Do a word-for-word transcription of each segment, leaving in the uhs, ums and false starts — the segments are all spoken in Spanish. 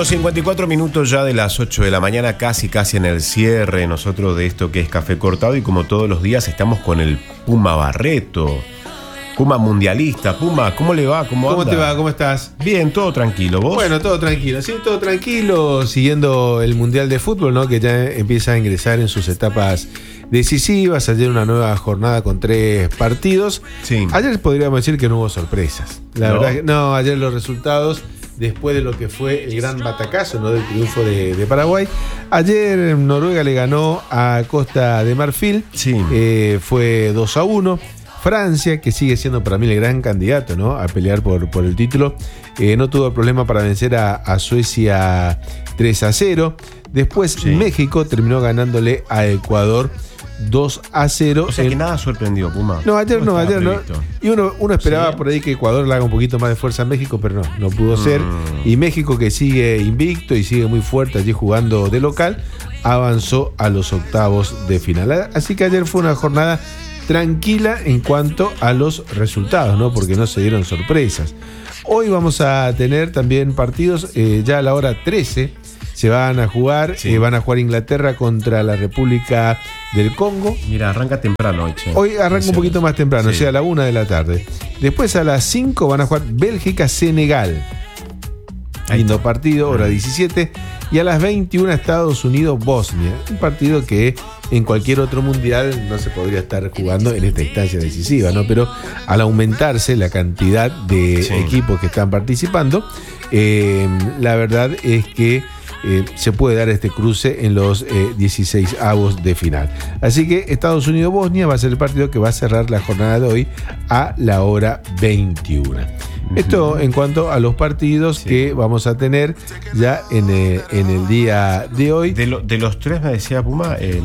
Bueno, cincuenta y cuatro minutos ya de las ocho de la mañana, casi casi en el cierre nosotros de esto que es Café Cortado, y como todos los días estamos con el Puma Barreto, Puma mundialista. Puma, ¿cómo le va? ¿Cómo, ¿Cómo anda? te va? ¿Cómo estás? Bien, todo tranquilo. ¿Vos? Bueno, todo tranquilo, sí, todo tranquilo, siguiendo el Mundial de Fútbol, ¿no? Que ya empieza a ingresar en sus etapas decisivas. Ayer una nueva jornada con tres partidos. Sí. Ayer podríamos decir que no hubo sorpresas. La ¿No? verdad que no, ayer los resultados, después de lo que fue el gran batacazo, ¿no? Del triunfo de, de Paraguay. Ayer Noruega le ganó a Costa de Marfil. Sí. Eh, fue dos a uno. Francia, que sigue siendo para mí el gran candidato, ¿no? A pelear por, por el título, eh, no tuvo problema para vencer a, a Suecia tres a cero. Después Sí. México terminó ganándole a Ecuador dos a cero. O sea que en- nada sorprendió, Puma. No, ayer no, estaba ayer no. previsto. Y uno, uno esperaba Sí. por ahí que Ecuador le haga un poquito más de fuerza a México, pero no, no pudo ser. Mm. Y México, que sigue invicto y sigue muy fuerte allí jugando de local, avanzó a los octavos de final. Así que ayer fue una jornada tranquila en cuanto a los resultados, ¿no? Porque no se dieron sorpresas. Hoy vamos a tener también partidos, eh, ya a la hora trece se van a jugar, Sí. eh, van a jugar Inglaterra contra la República del Congo. Mira, arranca temprano hoy, che. Hoy arranca un poquito más temprano, Sí. o sea, a la una de la tarde. Después a las cinco van a jugar Bélgica-Senegal. Ahí Lindo está. partido, hora diecisiete. Y a las veintiuna Estados Unidos-Bosnia. Un partido que en cualquier otro mundial no se podría estar jugando en esta instancia decisiva, ¿no? Pero al aumentarse la cantidad de Sí. equipos que están participando, eh, la verdad es que eh, se puede dar este cruce en los eh, dieciséis avos de final. Así que Estados Unidos-Bosnia va a ser el partido que va a cerrar la jornada de hoy a la hora veintiuna. Esto en cuanto a los partidos Sí. que vamos a tener ya en, eh, en el día de hoy. De, lo- de los tres me decía Puma, el,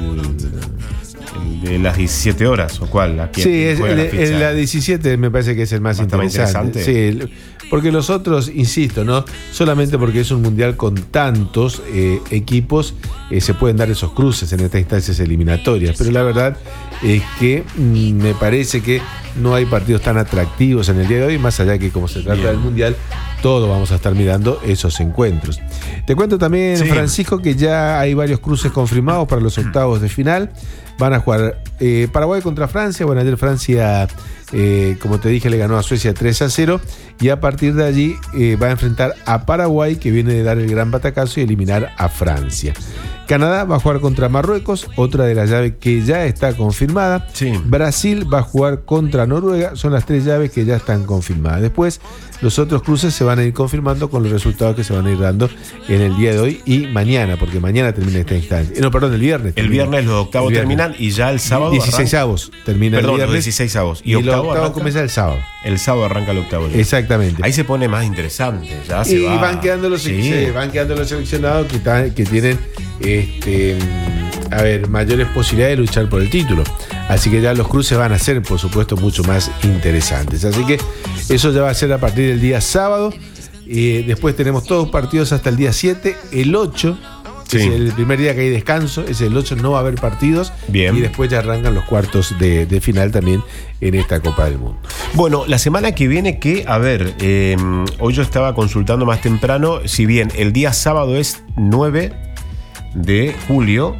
el de las diecisiete horas, ¿o cuál? La que Sí, es, juega el, la ficha. el- la diecisiete me parece que es el más Bastante más interesante. interesante. Sí, el- porque los otros, insisto, ¿no? Solamente porque es un mundial con tantos eh, equipos, eh, se pueden dar esos cruces en estas instancias eliminatorias. Pero la verdad es que mm, me parece que no hay partidos tan atractivos en el día de hoy, más allá que como se trata Bien. del mundial, todos vamos a estar mirando esos encuentros. Te cuento también, Sí. Francisco, que ya hay varios cruces confirmados para los octavos de final. Van a jugar eh, Paraguay contra Francia. Bueno, ayer Francia, eh, como te dije, le ganó a Suecia tres a cero. Y a partir de allí eh, va a enfrentar a Paraguay, que viene de dar el gran batacazo y eliminar a Francia. Canadá va a jugar contra Marruecos, otra de las llaves que ya está confirmada. Sí. Brasil va a jugar contra Noruega, son las tres llaves que ya están confirmadas. Después, los otros cruces se van a ir confirmando con los resultados que se van a ir dando en el día de hoy y mañana, porque mañana termina esta instancia. Eh, no, perdón, el viernes. El termina. viernes los octavos El viernes. terminan y ya el sábado dieciséis arranca. avos termina Perdón, el los viernes. dieciséis avos. Y, ¿Y los octavo octavos arranca? comienza el sábado. El sábado arranca el octavo. Exactamente. Ahí se pone más interesante. Ya se Y va. van quedando los, Sí. sí, van quedando los seleccionados que, ta- que tienen este, mm, a ver, mayores posibilidades de luchar por el título. Así que ya los cruces van a ser, por supuesto, mucho más interesantes. Así que eso ya va a ser a partir del día sábado. Y después tenemos todos partidos hasta el día siete. El ocho, que Sí. es el primer día que hay descanso, es el ocho, no va a haber partidos. Bien. Y después ya arrancan los cuartos de, de final también en esta Copa del Mundo. Bueno, la semana que viene, que, a ver, eh, hoy yo estaba consultando más temprano, si bien el día sábado es nueve de julio,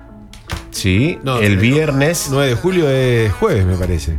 sí, No, el el viernes, nueve de julio es jueves, me parece.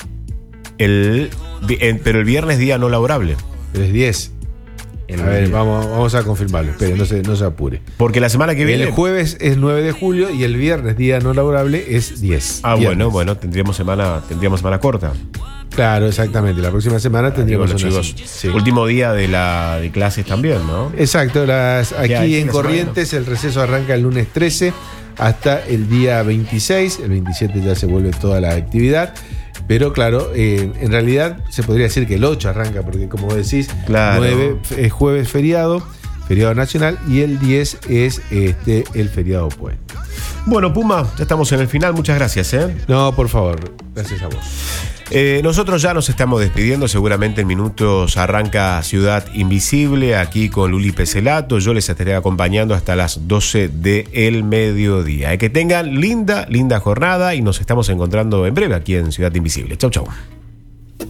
el, vi- eh, pero el viernes día no laborable. Pero es diez. El- A ver, vamos, vamos a confirmarlo. Espere, no se, no se apure. Porque la semana que viene... El jueves es nueve de julio y el viernes, día no laborable, es diez. Ah, Viernes. bueno, bueno, tendríamos semana, tendríamos semana corta. Claro, exactamente. La próxima semana tendríamos Digo, una los chicos, sí. último día de la de clases también, ¿no? Exacto, las, hay? aquí en ¿Una Corrientes el receso arranca el lunes trece hasta el día veintiséis. El veintisiete ya se vuelve toda la actividad. Pero claro, eh, en realidad se podría decir que el ocho arranca, porque como vos decís, Claro. nueve es jueves feriado, feriado nacional, y el diez es este el feriado puente. Bueno, Puma, ya estamos en el final, muchas gracias, ¿eh? No, por favor, gracias a vos. Eh, nosotros ya nos estamos despidiendo, seguramente en minutos arranca Ciudad Invisible aquí con Luli Peselato. Yo les estaré acompañando hasta las doce del mediodía. Eh, que tengan linda, linda jornada y nos estamos encontrando en breve aquí en Ciudad Invisible. Chau, chau.